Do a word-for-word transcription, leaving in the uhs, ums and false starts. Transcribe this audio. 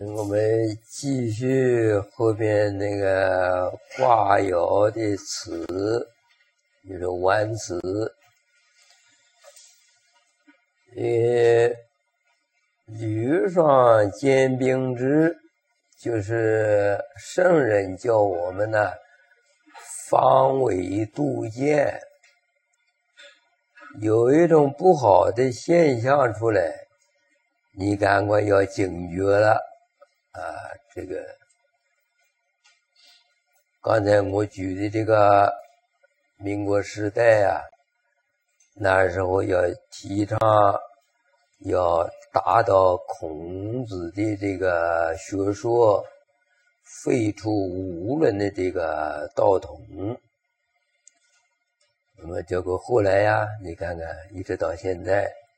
我们继续后边那个卦爻的辞，就是弯辞。呃，履霜坚冰之，就是圣人叫我们呢防微杜渐。有一种不好的现象出来，你赶快要警觉了啊！这个刚才我举的这个民国时代啊，那时候要提倡要达到孔子的这个学说，废除无论的这个道统。那么结果后来呀，你看看一直到现在，